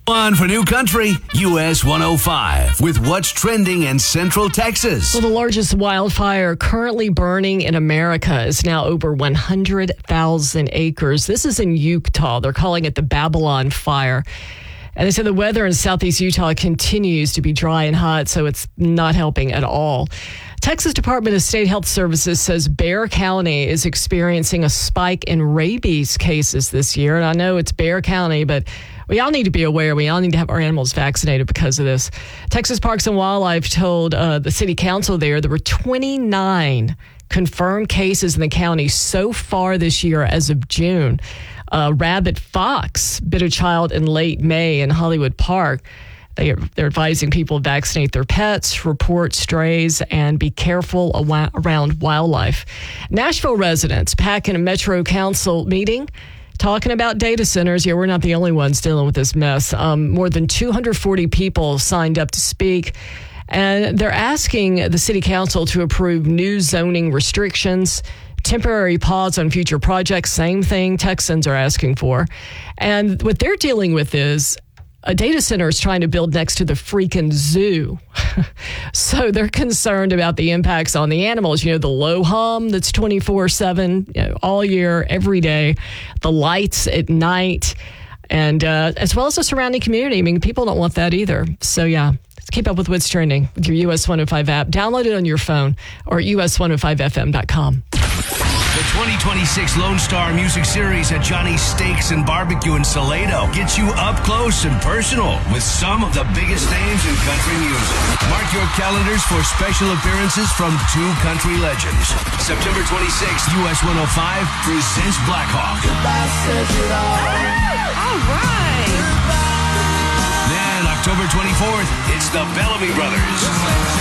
One for New Country, US 105, with what's trending in Central Texas. Well, the largest wildfire currently burning in America is now over 100,000 acres. This is in Utah. They're calling it the Babylon Fire. And they said the weather in southeast Utah continues to be dry and hot, so it's not helping at all. Texas Department of State Health Services says Bexar County is experiencing a spike in rabies cases this year. And I know it's Bexar County, but we all need to be aware. We all need to have our animals vaccinated because of this. Texas Parks and Wildlife told the city council there were 29 confirmed cases in the county so far this year as of June. Rabid fox bit a child in late May in Hollywood Park. They're advising people to vaccinate their pets, report strays, and be careful around wildlife. Nashville residents packing a Metro Council meeting talking about data centers. Yeah, we're not the only ones dealing with this mess. More than 240 people signed up to speak. And they're asking the city council to approve new zoning restrictions, temporary pause on future projects, same thing Texans are asking for. And what they're dealing with is a data center is trying to build next to the freaking zoo. So they're concerned about the impacts on the animals. You know, the low hum that's 24/7, all year, every day, the lights at night, and as well as the surrounding community. I mean, people don't want that either. So, yeah. Keep up with what's trending with your US 105 app. Download it on your phone or us105fm.com. The 2026 Lone Star Music Series at Johnny's Steaks and Barbecue in Salado gets you up close and personal with some of the biggest names in country music. Mark your calendars for special appearances from two country legends. September 26th, US 105 presents Black Hawk. All right. Then October 24th, it's the Bellamy Brothers.